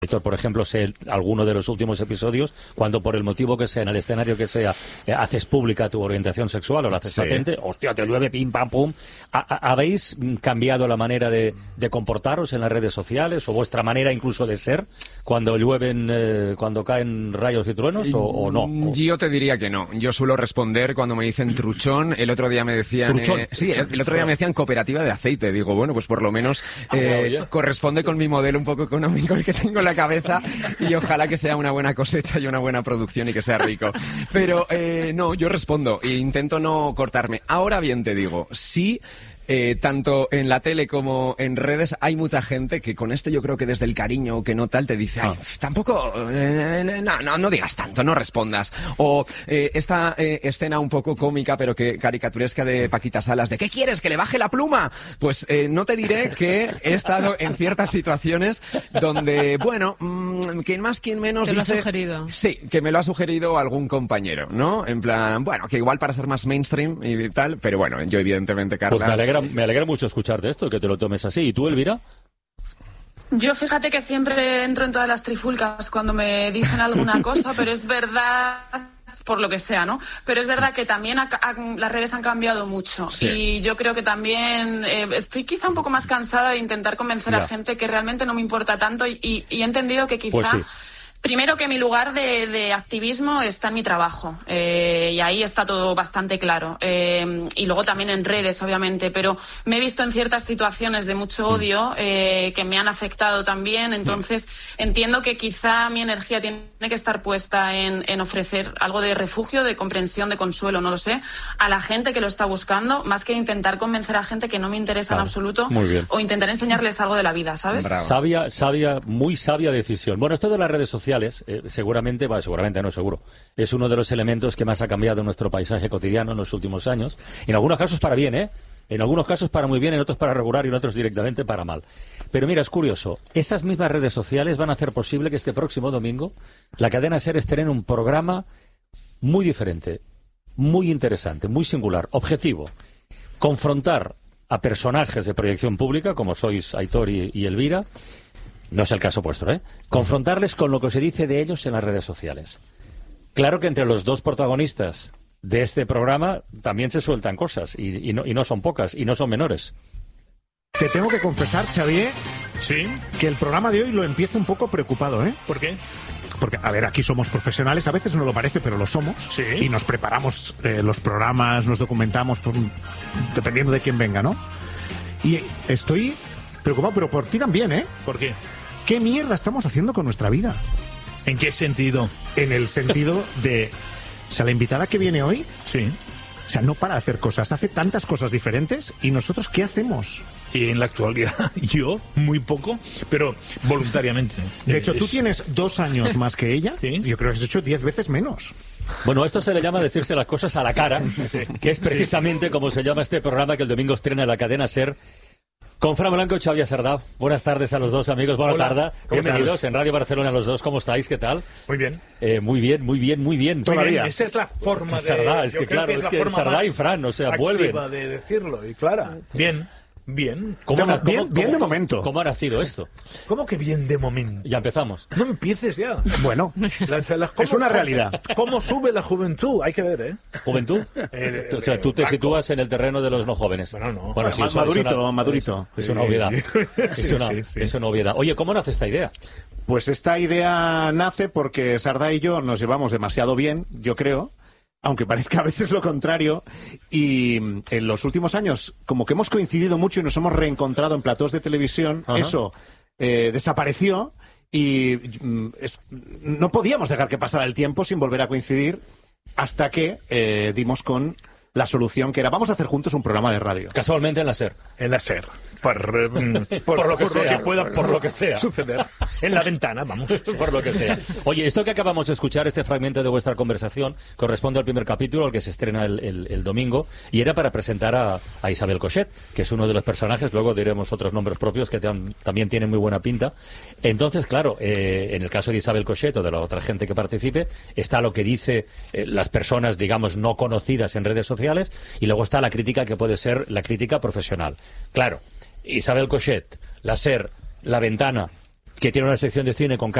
Héctor, por ejemplo, sé alguno de los últimos episodios, cuando por el motivo que sea, en el escenario que sea, haces pública tu orientación sexual o la haces patente, hostia, te llueve, pim, pam, pum. ¿Habéis cambiado la manera de comportaros en las redes sociales o vuestra manera incluso de ser cuando llueven, cuando caen rayos y truenos o no? Yo te diría que no. Yo suelo responder cuando me dicen truchón. El otro día me decían... el otro día me decían cooperativa de aceite. Digo, bueno, pues por lo menos corresponde con mi modelo un poco económico el que tengo en la cabeza y ojalá que sea una buena cosecha y una buena producción y que sea rico. Pero no, yo respondo e intento no cortarme. Ahora bien te digo, sí... tanto en la tele como en redes hay mucha gente que con esto yo creo que desde el cariño o que no tal te dice, ay, tampoco, no digas tanto, no respondas. O esta escena un poco cómica pero que caricaturesca de Paquita Salas, de ¿qué quieres? ¿Que le baje la pluma? Pues no te diré que he estado en ciertas situaciones donde, bueno, quien más, quien menos ¿Te lo dice... ha sugerido? Sí, que me lo ha sugerido algún compañero, ¿no? En plan, bueno, que igual para ser más mainstream y tal, pero bueno, yo evidentemente, Carlas... Pues me alegra mucho escucharte esto, que te lo tomes así. ¿Y tú, Elvira? Yo fíjate que siempre entro en todas las trifulcas cuando me dicen alguna cosa, pero es verdad, por lo que sea, ¿no? Pero es verdad que también las redes han cambiado mucho. Sí. Y yo creo que también estoy quizá un poco más cansada de intentar convencer a gente que realmente no me importa tanto y he entendido que quizá... Pues sí. Primero que mi lugar de activismo está en mi trabajo y ahí está todo bastante claro y luego también en redes obviamente, pero me he visto en ciertas situaciones de mucho odio que me han afectado también, entonces entiendo que quizá mi energía tiene que estar puesta en ofrecer algo de refugio, de comprensión, de consuelo, no lo sé, a la gente que lo está buscando, más que intentar convencer a gente que no me interesa en absoluto o intentar enseñarles algo de la vida, ¿sabes? Sabia, muy sabia decisión. Bueno, esto de las redes sociales seguramente no, seguro, es uno de los elementos que más ha cambiado nuestro paisaje cotidiano en los últimos años. En algunos casos para bien, en algunos casos para muy bien, en otros para regular y en otros directamente para mal. Pero mira, es curioso, esas mismas redes sociales van a hacer posible que este próximo domingo la cadena SER estrene un programa muy diferente, muy interesante, muy singular, objetivo, confrontar a personajes de proyección pública como sois Aitor y Elvira. No es el caso vuestro, confrontarles con lo que se dice de ellos en las redes sociales. Claro que entre los dos protagonistas de este programa también se sueltan cosas, y no son pocas, y no son menores. Te tengo que confesar, Xavier, que el programa de hoy lo empiezo un poco preocupado, ¿Por qué? Porque, a ver, aquí somos profesionales, a veces no lo parece, pero lo somos. Sí. Y nos preparamos los programas, nos documentamos, dependiendo de quién venga, ¿no? Y estoy preocupado, pero por ti también, ¿Por qué? ¿Qué mierda estamos haciendo con nuestra vida? ¿En qué sentido? En el sentido de... O sea, la invitada que viene hoy... Sí. O sea, no para de hacer cosas, hace tantas cosas diferentes. ¿Y nosotros qué hacemos? Y en la actualidad, yo, muy poco, pero voluntariamente. De hecho, tú tienes 2 años más que ella. ¿Sí? Yo creo que has hecho 10 veces menos. Bueno, esto se le llama decirse las cosas a la cara, que es precisamente como se llama este programa que el domingo estrena en la cadena SER. Con Fran Blanco y Xavier Sardá. Buenas tardes a los dos, amigos. Buenas tardes. Bienvenidos en Radio Barcelona los dos. ¿Cómo estáis? ¿Qué tal? Muy bien. Muy bien. Todavía. Esa es la forma de... Sardá, es que claro, es que Sardá y Fran, o sea, vuelven. De decirlo, y Clara. Bien. Bien de momento. ¿Cómo ha nacido esto? ¿Cómo que bien de momento? Ya empezamos. No empieces ya. Bueno, es una realidad. ¿Cómo sube la juventud? Hay que ver, ¿Juventud? O sea, tú te sitúas en el terreno de los no jóvenes. Bueno, no. Bueno, sí, madurito. Es una obviedad. Es una obviedad. Oye, ¿cómo nace esta idea? Pues esta idea nace porque Sardá y yo nos llevamos demasiado bien, yo creo. Aunque parezca a veces lo contrario, y en los últimos años, como que hemos coincidido mucho y nos hemos reencontrado en platós de televisión, eso desapareció y no podíamos dejar que pasara el tiempo sin volver a coincidir hasta que dimos con la solución que era, vamos a hacer juntos un programa de radio. Casualmente en la SER. En la SER. Por lo que sea suceder. En la ventana, vamos. Por lo que sea. Oye, esto que acabamos de escuchar, este fragmento de vuestra conversación, corresponde al primer capítulo, al que se estrena el domingo, y era para presentar a Isabel Cochet, que es uno de los personajes, luego diremos otros nombres propios que también tienen muy buena pinta. Entonces, claro, en el caso de Isabel Cochet o de la otra gente que participe, está lo que dice las personas, digamos, no conocidas en redes sociales, y luego está la crítica que puede ser la crítica profesional. Claro, Isabel Cochet, la SER, La Ventana, que tiene una sección de cine con